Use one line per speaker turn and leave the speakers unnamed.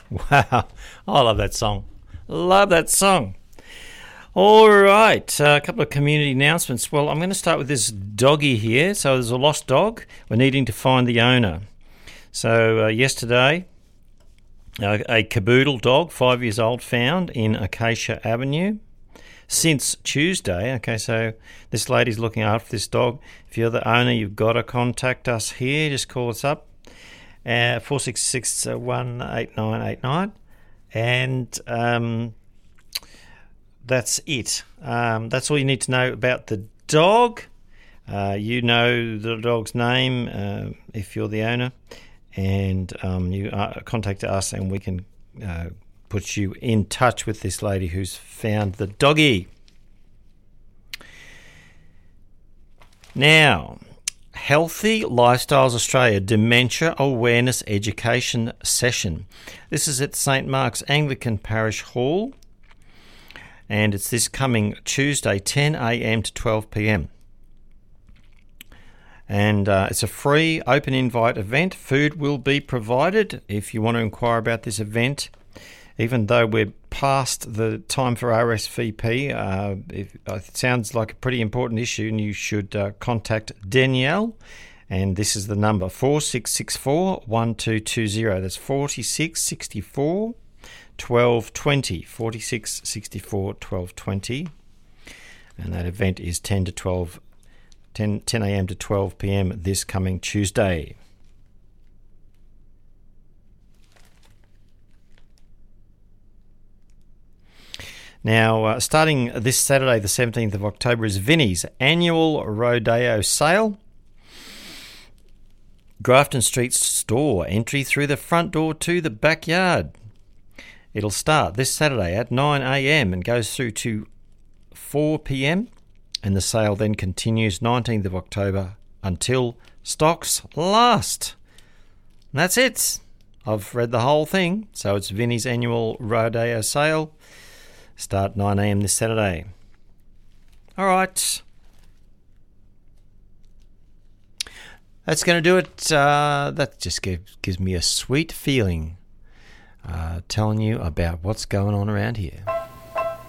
Wow, I love that song. Love that song. All right, a couple of community announcements. Well, I'm going to start with this doggy here. So there's a lost dog. We're needing to find the owner. So yesterday, a caboodle dog, 5 years old, found in Acacia Avenue. Since Tuesday, okay, so this lady's looking after this dog. If you're the owner, you've got to contact us here. Just call us up, 466-18989, and that's it. That's all you need to know about the dog. You know the dog's name if you're the owner, and you contact us, and we can put you in touch with this lady who's found the doggy. Now, Healthy Lifestyles Australia Dementia Awareness Education Session. This is at St Mark's Anglican Parish Hall, and it's this coming Tuesday, 10 a.m. to 12 p.m. And it's a free open invite event. Food will be provided if you want to inquire about this event. Even though we're past the time for RSVP, it sounds like a pretty important issue, and you should contact Danielle. And this is the number, 4664-1220. That's 4664-1220. 4664-1220. And that event is 10 a.m. to 12 p.m. this coming Tuesday. Now, starting this Saturday, the 17th of October, is Vinnie's annual Rodeo sale. Grafton Street store, entry through the front door to the backyard. It'll start this Saturday at 9 a.m. and goes through to 4 p.m. And the sale then continues 19th of October until stocks last. And that's it. I've read the whole thing. So it's Vinnie's annual Rodeo sale. Start 9 a.m. this Saturday. All right. That's going to do it. That just gives me a sweet feeling telling you about what's going on around here.